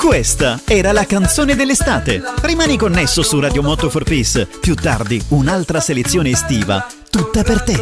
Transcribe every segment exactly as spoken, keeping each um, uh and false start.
Questa era la canzone dell'estate. Rimani connesso su Radio Moto for Peace. Più tardi un'altra selezione estiva, tutta per te.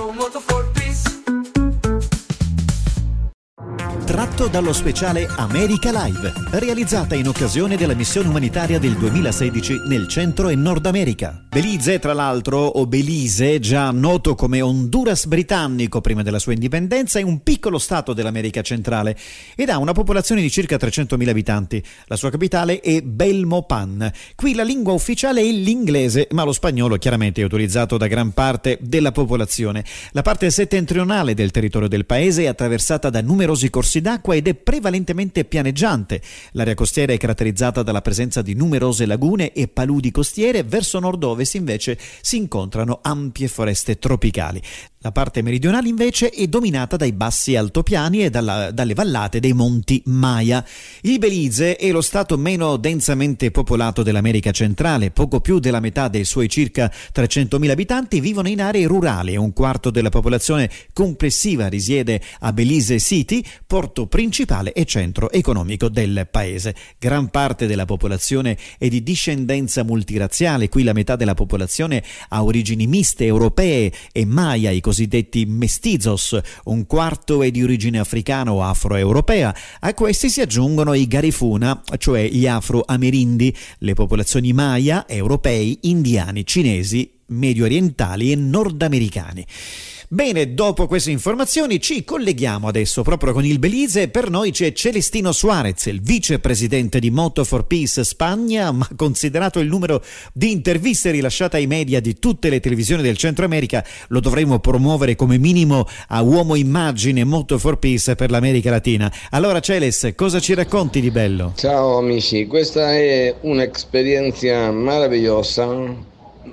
Tratto dallo speciale America Live, realizzata in occasione della missione umanitaria del duemilasedici nel Centro e Nord America. Belize, tra l'altro, o Belize, già noto come Honduras britannico prima della sua indipendenza, è un piccolo stato dell'America centrale ed ha una popolazione di circa trecentomila abitanti. La sua capitale è Belmopan. Qui la lingua ufficiale è l'inglese, ma lo spagnolo chiaramente è utilizzato da gran parte della popolazione. La parte settentrionale del territorio del paese è attraversata da numerosi corsi d'acqua ed è prevalentemente pianeggiante. L'area costiera è caratterizzata dalla presenza di numerose lagune e paludi costiere. Verso nord-ovest invece si incontrano ampie foreste tropicali. La parte meridionale invece è dominata dai bassi altopiani e dalla, dalle vallate dei monti Maya. Il Belize è lo stato meno densamente popolato dell'America centrale. Poco più della metà dei suoi circa trecentomila abitanti vivono in aree rurali. Un quarto della popolazione complessiva risiede a Belize City, porto principale e centro economico del paese. Gran parte della popolazione è di discendenza multirazziale. Qui la metà della popolazione ha origini miste europee e Maya, i cosiddetti mestizos. Un quarto è di origine africana o afroeuropea. A questi si aggiungono i Garifuna, cioè gli afro-amerindi, le popolazioni Maya, europei, indiani, cinesi, medio orientali e nordamericani. Bene, dopo queste informazioni ci colleghiamo adesso proprio con il Belize. Per noi c'è Celestino Suarez, il vicepresidente di Moto for Peace Spagna, ma considerato il numero di interviste rilasciate ai media di tutte le televisioni del Centro America, lo dovremmo promuovere come minimo a uomo immagine Moto for Peace per l'America Latina. Allora Celes, cosa ci racconti di bello? Ciao amici, questa è un'esperienza meravigliosa.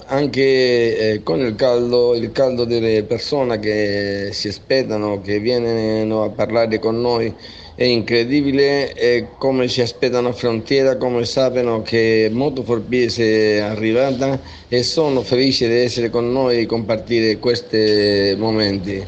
Anche eh, con il caldo, il caldo delle persone che si aspettano, che vengono a parlare con noi, è incredibile, e come ci aspettano a frontiera, come sappiano che Moto for Peace è arrivata, e sono felice di essere con noi e compartire questi momenti.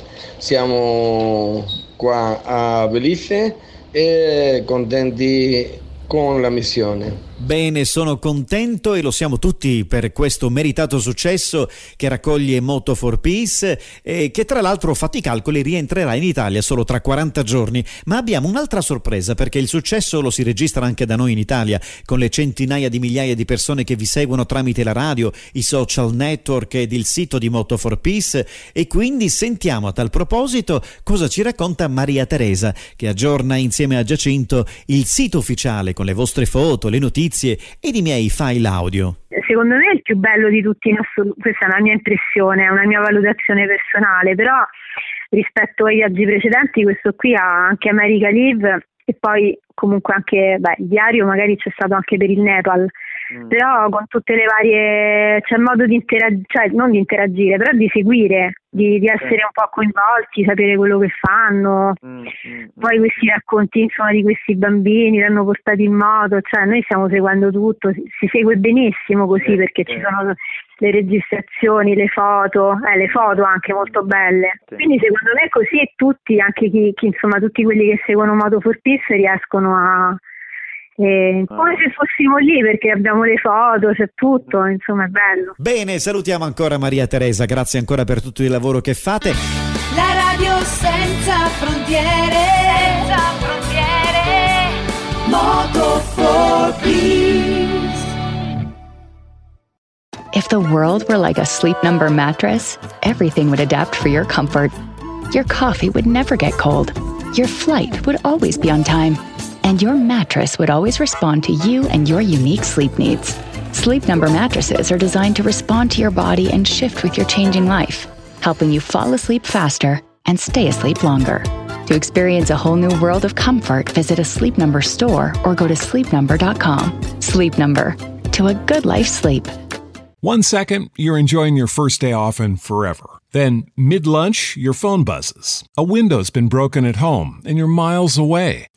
Siamo qua a Belize e contenti con la missione. Bene, sono contento e lo siamo tutti per questo meritato successo che raccoglie Moto for Peace e che tra l'altro, fatti i calcoli, rientrerà in Italia solo tra quaranta giorni. Ma abbiamo un'altra sorpresa, perché il successo lo si registra anche da noi in Italia, con le centinaia di migliaia di persone che vi seguono tramite la radio, i social network ed il sito di Moto for Peace. E quindi sentiamo a tal proposito cosa ci racconta Maria Teresa, che aggiorna insieme a Giacinto il sito ufficiale con le vostre foto, le notizie ed i miei file audio. Secondo me è il più bello di tutti in assoluto, questa è una mia impressione, è una mia valutazione personale, però rispetto ai viaggi precedenti questo qui ha anche America Live e poi comunque anche beh, il diario magari c'è stato anche per il Nepal, mm. però con tutte le varie, c'è modo di interagire, cioè non di interagire, però di seguire, di, di essere un po' coinvolti, sapere quello che fanno, mm, mm, poi questi racconti insomma di questi bambini li hanno portati in moto, cioè noi stiamo seguendo tutto, si, si segue benissimo così, perché ci sono le registrazioni, le foto, eh, le foto anche molto belle, quindi secondo me così tutti, anche chi, chi insomma tutti quelli che seguono Moto for Peace riescono a Eh, come se fossimo lì, perché abbiamo le foto, c'è tutto, insomma è bello. Bene, salutiamo ancora Maria Teresa, grazie ancora per tutto il lavoro che fate. La radio senza frontiere, senza frontiere, Moto for Peace. If the world were like a Sleep Number mattress, everything would adapt for your comfort. Your coffee would never get cold. Your flight would always be on time. And your mattress would always respond to you and your unique sleep needs. Sleep Number mattresses are designed to respond to your body and shift with your changing life, helping you fall asleep faster and stay asleep longer. To experience a whole new world of comfort, visit a Sleep Number store or go to sleep number dot com. Sleep Number. To a good life's sleep. One second, you're enjoying your first day off and forever. Then, mid-lunch, your phone buzzes. A window's been broken at home and you're miles away.